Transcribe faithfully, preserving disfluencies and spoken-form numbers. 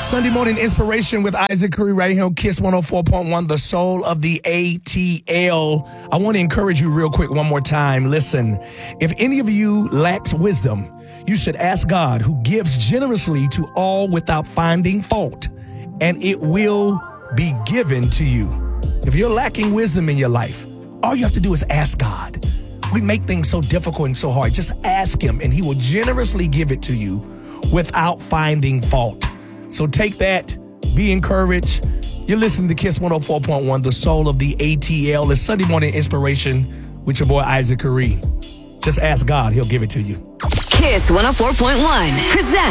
Sunday morning inspiration with Isaac Curry right here on Kiss one oh four point one, the soul of the A T L. I want to encourage you real quick one more time. Listen, if any of you lacks wisdom, you should ask God, who gives generously to all without finding fault, and it will be given to you. If you're lacking wisdom in your life, all you have to do is ask God. We make things so difficult and so hard. Just ask him and he will generously give it to you without finding fault. So take that, be encouraged. You're listening to Kiss one oh four point one, the soul of the A T L. It's Sunday morning inspiration with your boy Isaac Curry. Just ask God, he'll give it to you. Kiss one oh four point one presents